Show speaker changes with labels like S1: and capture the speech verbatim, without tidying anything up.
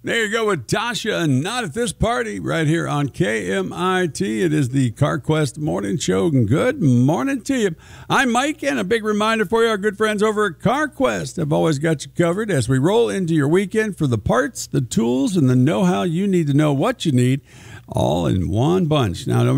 S1: There you go with Tasha, Not at This Party, right here on K M I T. It is the CarQuest Morning Show. Good morning to you. I'm Mike, and a big reminder for you, our good friends over at CarQuest have always got you covered as we roll into your weekend for the parts, the tools, and the know-how you need to know what you need all in one bunch. Now, don't